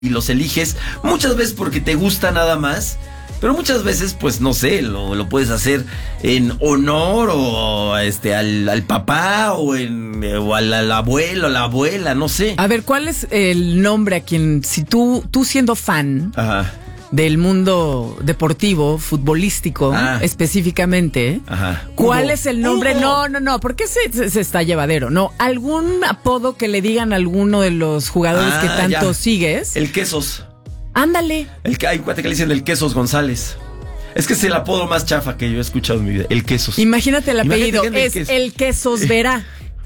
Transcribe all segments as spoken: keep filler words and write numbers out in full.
y los eliges muchas veces porque te gusta nada más, pero muchas veces, pues no sé, lo, lo puedes hacer en honor o este al, al papá o en o al, al abuelo, a la abuela, no sé. A ver, ¿cuál es el nombre a quien, si tú, tú siendo fan Ajá. del mundo deportivo, futbolístico, Ah. específicamente, Ajá. ¿cuál Hugo. es el nombre? Hugo. No, no, no, ¿por qué se, se, se está llevadero? No, algún apodo que le digan a alguno de los jugadores Ah, que tanto ya. sigues. El Quesos. Ándale. El que hay un cuate que le dicen el Quesos González. Es que es el apodo más chafa que yo he escuchado en mi vida. El Quesos. Imagínate el Imagínate apellido, que el es Quesos. el Quesos Verá.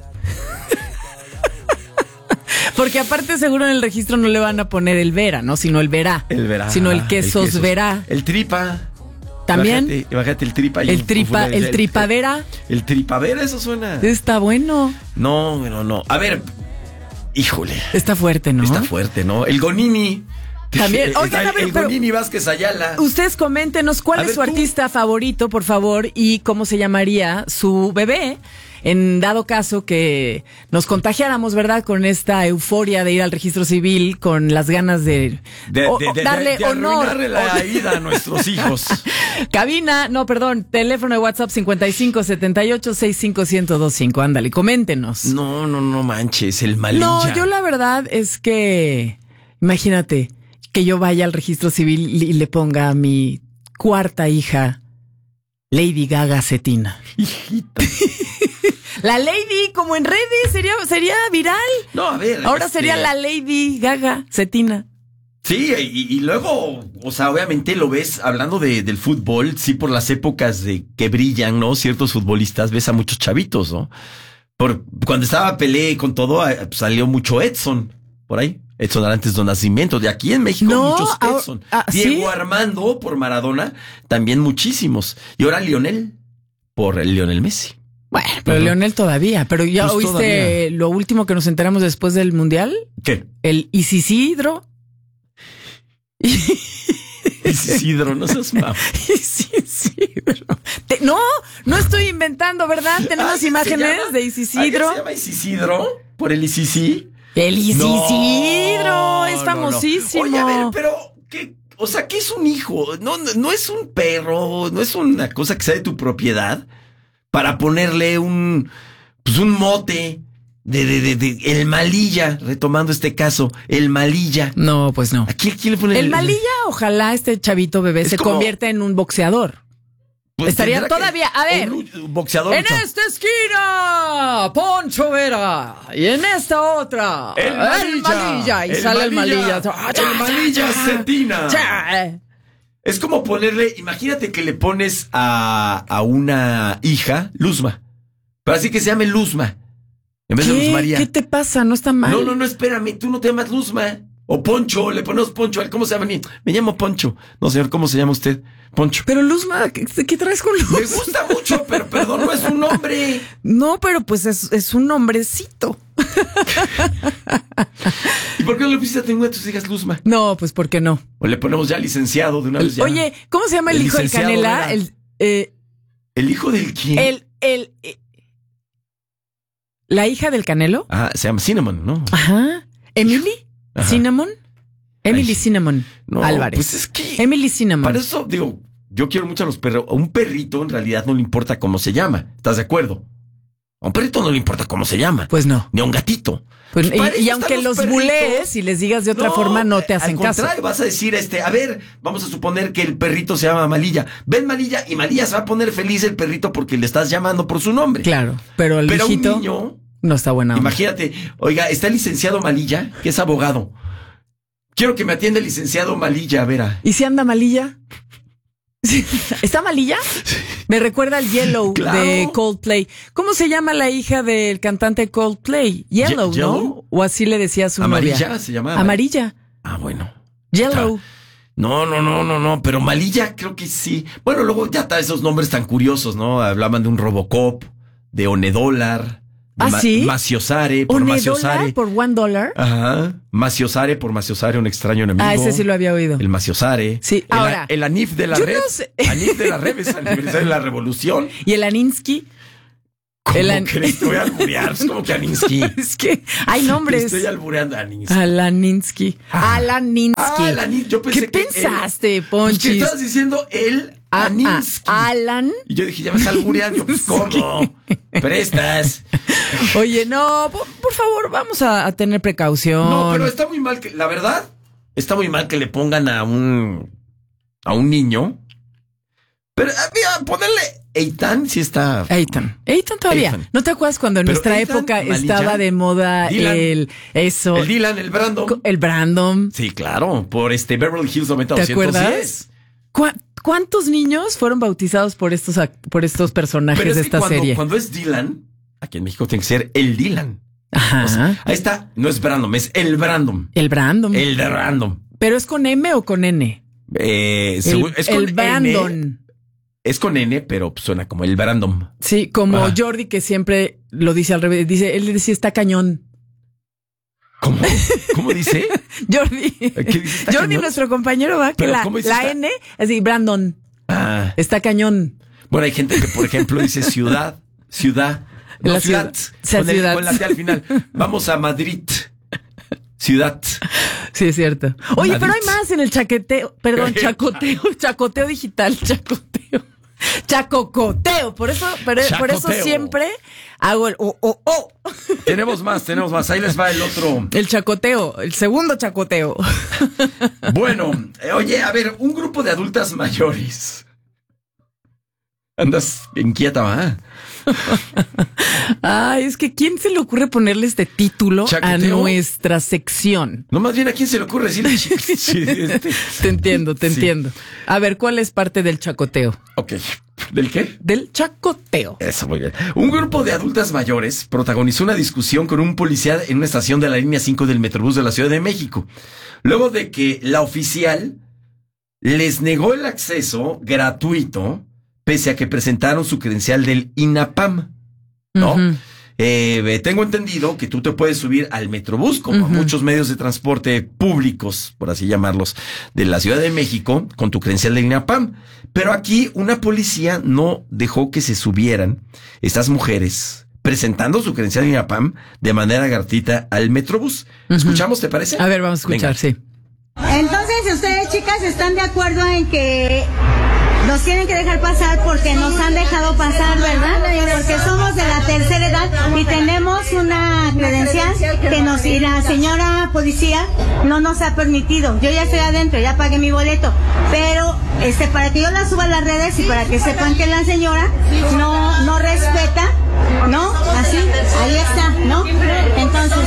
Porque aparte seguro en el registro no le van a poner el Vera, ¿no? Sino el Verá. El Verá. Sino el Quesos, Quesos. Verá. El Tripa. También. Imagínate, imagínate el Tripa. y El un- tripa, un- el Tripadera. El Tripavera, eso suena. Está bueno. No, no, no. A ver, híjole. Está fuerte, ¿no? Está fuerte, ¿no? El Gonini. También. Está Oigan, a ver, el pero- Gonini Vázquez Ayala. Ustedes coméntenos cuál A es ver, su tú. artista favorito, por favor, y cómo se llamaría su bebé, en dado caso que nos contagiáramos, ¿verdad? Con esta euforia de ir al registro civil, con las ganas de, De, o- de- o de- darle de honor. arruinarle la O- vida a nuestros hijos. Cabina, no, perdón, teléfono de WhatsApp cincuenta y cinco setenta y ocho sesenta y cinco ciento veinticinco. Ándale, coméntenos. No, no, no manches, el malilla. No, yo la verdad es que, imagínate, que yo vaya al registro civil y le ponga a mi cuarta hija, Lady Gaga Cetina. Hijita. La Lady, como en redes, sería, sería viral. No, a ver. Ahora este, sería la Lady Gaga Cetina. Sí, y, y luego, o sea, obviamente lo ves hablando de, del fútbol, sí, por las épocas de que brillan, ¿no? Ciertos futbolistas, ves a muchos chavitos, ¿no? Por, cuando estaba Pelé con todo, eh, salió mucho Edson, por ahí. Edson Arantes do Nascimento. De aquí en México, No, muchos ahora- Edson. ah, ¿sí? Diego Armando, por Maradona, también muchísimos. Y ahora Lionel, por el Lionel Messi. Bueno, pero Ajá. Leonel todavía. Pero ya Pues oíste todavía. lo último que nos enteramos después del Mundial. ¿Qué? El Isidro. Isidro, no seas mamá. Isidro. Te- no, no estoy inventando, ¿verdad? Tenemos Ah, ¿se imágenes llama? de ¿Ah, que Isidro. ¿Se llama Isidro? ¿Por el Isisi? El Isidro No, es no, famosísimo. no. Oye, a ver, pero ¿qué? O sea, ¿qué es un hijo? No, no, no es un perro, no es una cosa que sea de tu propiedad para ponerle un, pues un mote de, de, de, de el malilla, retomando este caso, el malilla. No, pues no. ¿A quién, quién le pone El malilla, ojalá este chavito bebé Es se como- convierta en un boxeador. Pues estaría tendrá que- todavía- a ver. un lu- boxeador. En luchador. esta esquina, Poncho Vera. Y en esta otra, El malilla. Y El sale el malilla. malilla. El malilla Cetina. Cha. Es como ponerle, imagínate que le pones a, a una hija Luzma, pero así que se llame Luzma, en vez de Luz ¿Qué? María. ¿Qué te pasa? No está mal. No, no, no, espérame, tú no te llamas Luzma. O Poncho, le ponemos Poncho. ¿Cómo se llama? Ni- Me llamo Poncho. No, señor, ¿cómo se llama usted? Poncho. Pero Luzma, ¿qué, qué traes con Luz? Me gusta mucho, pero perdón, no es un nombre. No, pero pues es, es un nombrecito. ¿Y por qué no le pusiste a tu a tus hijas Luzma? No, pues ¿por qué no? O le ponemos ya licenciado de una vez ya. Oye, ¿cómo se llama el, El hijo del licenciado Canela? Vera. El, eh, ¿El hijo del quién? el, el, eh, ¿la hija del Canelo? Ah, se llama Cinnamon, ¿no? Ajá. ¿Emily? Ajá. ¿Cinnamon? Emily Ay, Cinnamon No, Álvarez. pues es que... Emily Cinnamon. Para eso, digo, yo quiero mucho a los perros. A un perrito en realidad no le importa cómo se llama. ¿Estás de acuerdo? A un perrito no le importa cómo se llama. Pues no. Ni a un gatito. Pues, Pues para y, y eso aunque están los perritos. bulees y les digas de otra forma, no te hacen al caso. contrario, vas a decir, este, a ver, vamos a suponer que el perrito se llama Malilla. Ven Malilla y Malilla se va a poner feliz el perrito porque le estás llamando por su nombre. Claro, pero el Pero hijito un niño, no está buena onda. imagínate, oiga, está el licenciado Malilla, que es abogado. Quiero que me atienda el licenciado Malilla, a ver. a- ¿Y si anda malilla? ¿Está malilla? Me recuerda al Yellow Claro. de Coldplay. ¿Cómo se llama la hija del cantante Coldplay? Yellow, Ye- ¿no? Yellow. O así le decía a su Amarilla novia. se llama. Amarilla. Ah, bueno. Yellow. No, no, no, no, no, pero Malilla creo que sí. Bueno, luego ya está esos nombres tan curiosos, ¿no? Hablaban de un Robocop, de Onedólar, de ¿Ah, Ma- sí? Maciosare, por ¿Onedólar Maciosare. por one dollar? Ajá. Maciosare por Maciosare, un extraño enemigo. Ah, ese sí lo había oído. El Maciosare. Sí, el, ahora, El Anif de la yo Red. no sé. Anif de la Red es aniversario de la Revolución. ¿Y el Aninsky? ¿Cómo El an- crees? Te voy a alburear. Es como que Aninsky. Es que hay Te nombres. estoy albureando a Aninsky. Alaninsky. Alaninsky. Ah, Alanin- yo pensé ¿Qué que pensaste, él- Pues que Ponchis? estabas diciendo el Ah, Aninsky. ah, Alan. Y yo dije, ya me estás albureando. Pues, ¿cómo? Prestas. Oye, no, por, por favor, vamos a, a tener precaución. No, pero está muy mal que, la verdad, está muy mal que le pongan a un, a un niño. Pero, ah, mira, ponerle Eitan sí está. Eitan. Eitan todavía. Eitan. ¿No te acuerdas cuando en Pero nuestra Eitan, época Malilla, estaba de moda Dylan. el eso? El Dylan, el Brandon. El Brandon. Sí, claro, por este Beverly Hills noventa ¿Te doscientos diez. acuerdas? ¿Cu- ¿Cuántos niños fueron bautizados por estos act- por estos personajes Pero es de que esta cuando, serie? cuando es Dylan, aquí en México tiene que ser el Dylan. Ajá. O sea, ahí está, no es Brandon, es el Brandon. El Brandon. El de Random. ¿Pero es con M o con N? Eh, El, seguro- es con el Brandon. N, es con N, pero suena como el Brandon. Sí, como Ah. Jordi que siempre lo dice al revés. Dice, él decía está cañón. ¿Cómo? ¿Cómo dice? Jordi. ¿Qué dice? ¿Está Jordi, cañón? nuestro compañero, va que Pero la, ¿cómo dice la está? N, así, Brandon. Ah, Está cañón. bueno, hay gente que, por ejemplo, dice ciudad, ciudad, no, La ciudad, ciudad. Sea con, el- ciudad. con la T al final. Vamos a Madrid, ciudad. Sí, es cierto. Oye, Madrid. pero hay más en el chaqueteo. Perdón, chacoteo. Chacoteo digital, chacoteo. Chacocoteo. Por eso, pero, por eso Chacoteo. siempre hago el oh, oh, oh. Tenemos más, tenemos más. Ahí les va el otro. El chacoteo, el segundo chacoteo. Bueno, eh, oye, a ver, un grupo de adultas mayores. Andas inquieta, ¿va? Ay, es que ¿quién se le ocurre ponerle este título a ¿Chacoteo? nuestra sección? No, más bien, ¿a quién se le ocurre decirle? Sí, este. Te entiendo, te Sí. entiendo. A ver, ¿cuál es parte del chacoteo? Ok. ¿Del qué? Del chacoteo. Eso, muy bien. Un grupo de adultas mayores protagonizó una discusión con un policía en una estación de la línea cinco del Metrobús de la Ciudad de México. Luego de que la oficial les negó el acceso gratuito, pese a que presentaron su credencial del INAPAM, ¿no? Ujú. Eh, tengo entendido que tú te puedes subir al Metrobús, como a Ujú. muchos medios de transporte públicos, por así llamarlos, de la Ciudad de México, con tu credencial del INAPAM. Pero aquí una policía no dejó que se subieran estas mujeres presentando su credencial del INAPAM de manera gratuita al Metrobús. Ujú. ¿Escuchamos, te parece? A ver, vamos a escuchar, Venga. sí. Entonces, ustedes, chicas, están de acuerdo en que nos tienen que dejar pasar porque nos han dejado pasar, ¿verdad? Porque somos de la tercera edad y tenemos una credencial que nos y la señora policía no nos ha permitido. Yo ya estoy adentro, ya pagué mi boleto, pero este para que yo la suba a las redes y para que sepan que la señora no no respeta, ¿no? Así, ahí está, ¿no? Entonces,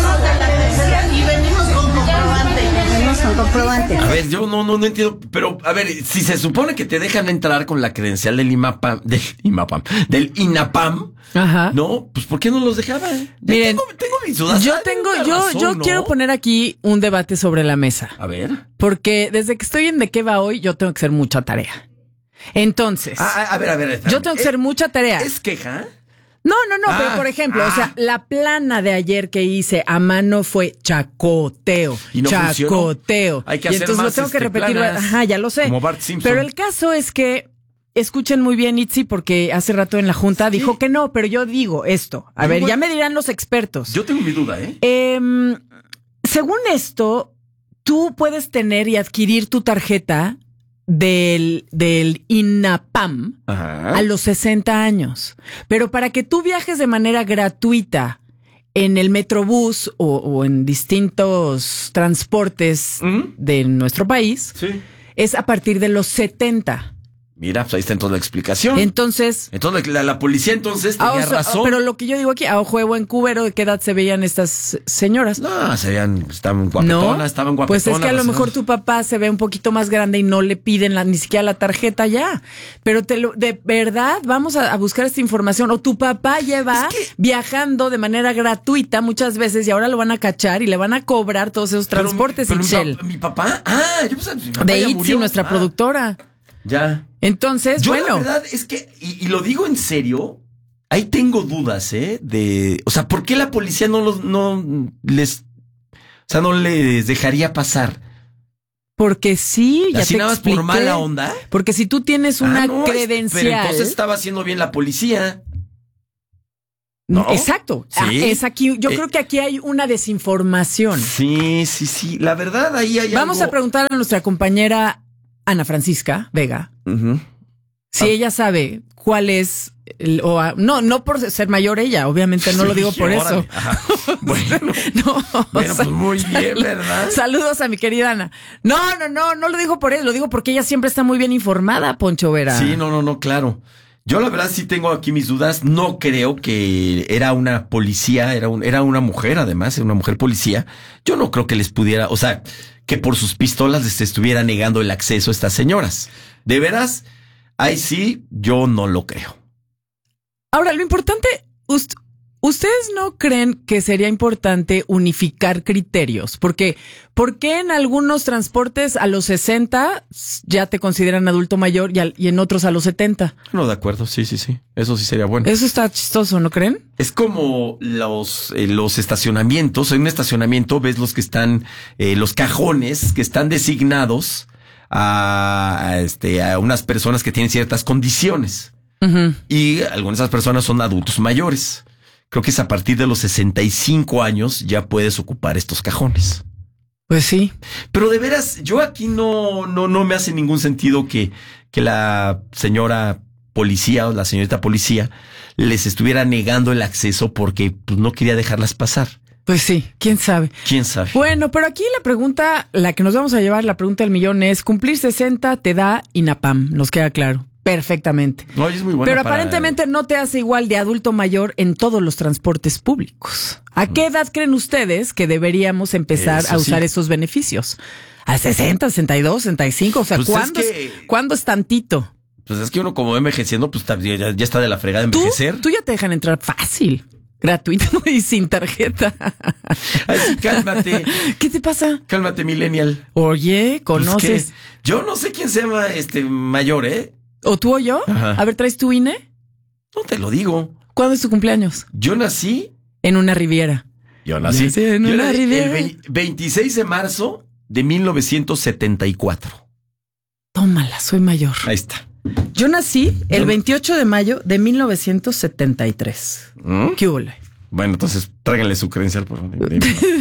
Y venimos con comprobante. venimos con comprobante. A ver, yo no, no, no entiendo, pero a ver, si se supone que te dejan entrar con la credencial del IMAPAM, del IMAPAM, del INAPAM, Ajá. no, pues ¿por qué no los dejaban? Ya Miren, tengo, tengo mis dudas. Yo Ah, tengo, tiene yo, una razón, yo ¿no? quiero poner aquí un debate sobre la mesa. A ver. Porque desde que estoy en De qué va hoy, yo tengo que hacer mucha tarea. Entonces, Ah, ah, a ver, a ver. espérame. yo tengo que hacer ¿Es- mucha tarea. ¿Es queja? No, no, no, Ah, pero por ejemplo, ah. o sea, la plana de ayer que hice a mano fue chacoteo. Y no chacoteo. funcionó. Hay que y hacer entonces más, lo tengo que este, repetir. planas, Ajá, ya lo sé. como Bart Simpson. Pero el caso es que escuchen muy bien, Itzi, porque hace rato en la junta dijo que no, pero yo digo esto. A Yo ver, voy- ya me dirán los expertos. Yo tengo mi duda, ¿eh? Em, según esto, tú puedes tener y adquirir tu tarjeta del, del INAPAM Ajá. a los sesenta años. Pero para que tú viajes de manera gratuita en el Metrobús o, o en distintos transportes ¿Mm? de nuestro país, Sí. es a partir de los setenta. Mira, pues ahí está entonces la explicación. Entonces... Entonces la, la policía entonces ah, tenía o sea, razón. pero lo que yo digo aquí, a ojo de buen cubero, ¿de qué edad se veían estas señoras? No, se veían, estaban guapetonas, estaban guapetonas. Pues es que a lo las mejor señoras. tu papá se ve un poquito más grande y no le piden la, ni siquiera la tarjeta ya. Pero te lo, de verdad, vamos a, a buscar esta información. O tu papá lleva Es que- viajando de manera gratuita muchas veces y ahora lo van a cachar y le van a cobrar todos esos Pero mi- transportes, pero mi Itzel. pa- Mi, papá, ah, yo pensaba que mi papá De ya Itzi, murió. nuestra Ah, productora. Ya. Entonces, Yo bueno. la verdad es que, y, y lo digo en serio, ahí tengo dudas, ¿eh? De, o sea, ¿por qué la policía no los, no les, o sea, no les dejaría pasar? Porque sí, ya Así te nada más por expliqué. mala onda. Porque si tú tienes una Ah, no, es- credencial. Pero entonces estaba haciendo bien la policía. ¿No? Exacto. ¿Sí? Ah, es aquí. Yo Eh, creo que aquí hay una desinformación. Sí, sí, sí. La verdad, ahí hay Vamos algo... a preguntar a nuestra compañera Ana Francisca Vega Uh-huh. si Ah. ella sabe cuál es... el- o a- no, no por ser mayor ella, obviamente no lo digo por Sí, eso. órale. Ajá. Bueno, No, bueno, o sea, pues muy bien, ¿verdad? Saludos a mi querida Ana. No, no, no, no lo digo por eso, lo digo porque ella siempre está muy bien informada, Poncho Vera. Sí, no, no, no, claro. Yo la verdad sí tengo aquí mis dudas. No creo que era una policía, era, un, era una mujer además, era una mujer policía. Yo no creo que les pudiera, o sea, que por sus pistolas les estuviera negando el acceso a estas señoras. ¿De veras? Ahí sí, yo no lo creo. Ahora, lo importante, ust- ¿ustedes no creen que sería importante unificar criterios? Porque, ¿por qué en algunos transportes a los sesenta ya te consideran adulto mayor y, al- y en otros a los setenta? No, de acuerdo, sí, sí, sí. Eso sí sería bueno. Eso está chistoso, ¿no creen? Es como los, eh, los estacionamientos. En un estacionamiento ves los que están, eh, los cajones que están designados a, a, este, a unas personas que tienen ciertas condiciones. Uh-huh. Y algunas de esas personas son adultos mayores. Creo que es a partir de los sesenta y cinco años ya puedes ocupar estos cajones. Pues sí. Pero de veras, yo aquí no, no, no me hace ningún sentido que, que la señora policía o la señorita policía les estuviera negando el acceso porque pues, no quería dejarlas pasar. Pues sí, quién sabe. ¿Quién sabe? Bueno, pero aquí la pregunta, la que nos vamos a llevar, la pregunta del millón es, cumplir sesenta te da INAPAM, nos queda claro, perfectamente. No, es muy bueno Pero para- aparentemente no te hace igual de adulto mayor en todos los transportes públicos. ¿A qué edad creen ustedes que deberíamos empezar Eso a usar sí. esos beneficios? ¿A sesenta, sesenta y dos, sesenta y cinco? O sea, Pues es ¿cuándo, que- es, ¿cuándo es tantito? Pues es que uno como va envejeciendo, pues ya, ya está de la fregada de ¿Tú, envejecer. tú ya te dejan entrar fácil, gratuito y sin tarjeta. Ay, sí, cálmate. ¿Qué te pasa? Cálmate, millennial. Oye, Pues ¿conoces? que yo no sé quién se llama este mayor, ¿eh? ¿O tú o yo? Ajá. A ver, ¿traes tu I N E? No te lo digo. ¿Cuándo es tu cumpleaños? Yo nací. En una riviera. Yo nací. Nací en yo una nací riviera. el vei- veintiséis de marzo de mil novecientos setenta y cuatro. Tómala, soy mayor. Ahí está. Yo nací el Yo- veintiocho de mayo de mil novecientos setenta y tres. ¿Mm? ¿Qué hubo? Bueno, entonces tráiganle su credencial, por favor.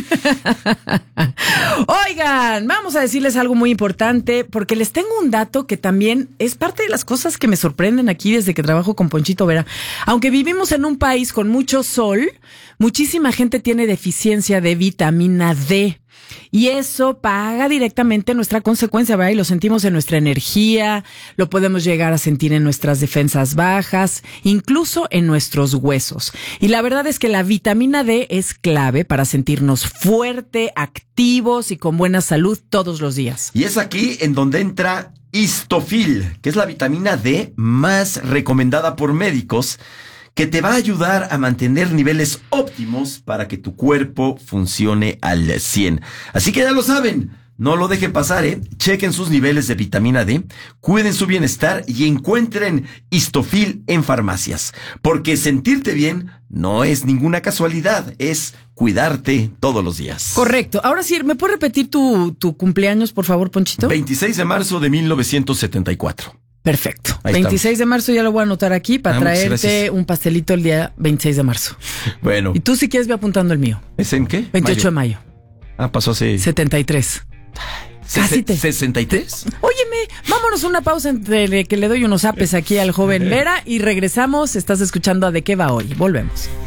Oigan, vamos a decirles algo muy importante porque les tengo un dato que también es parte de las cosas que me sorprenden aquí desde que trabajo con Ponchito Vera. Aunque vivimos en un país con mucho sol, muchísima gente tiene deficiencia de vitamina D. Y eso paga directamente nuestra consecuencia, ¿verdad? Y lo sentimos en nuestra energía, lo podemos llegar a sentir en nuestras defensas bajas, incluso en nuestros huesos. Y la verdad es que la vitamina D es clave para sentirnos fuerte, activos y con buena salud todos los días. Y es aquí en donde entra Histofil, que es la vitamina D más recomendada por médicos, que te va a ayudar a mantener niveles óptimos para que tu cuerpo funcione al cien. Así que ya lo saben, no lo dejen pasar, ¿eh? Chequen sus niveles de vitamina D, cuiden su bienestar y encuentren Histofil en farmacias. Porque sentirte bien no es ninguna casualidad, es cuidarte todos los días. Correcto. Ahora sí, ¿me puedes repetir tu, tu cumpleaños, por favor, Ponchito? veintiséis de marzo de mil novecientos setenta y cuatro. Perfecto. Ahí veintiséis estamos. de marzo ya lo voy a anotar aquí para Ah, muchas traerte gracias. un pastelito el día veintiséis de marzo. Bueno, Y tú si quieres ve apuntando el mío. ¿es en qué? veintiocho de mayo. Ah, pasó hace... setenta y tres. Casi te- ¿sesenta y tres? Óyeme, vámonos a una pausa entre que le doy unos apes aquí al joven Vera y regresamos. Estás escuchando a De qué va hoy. Volvemos.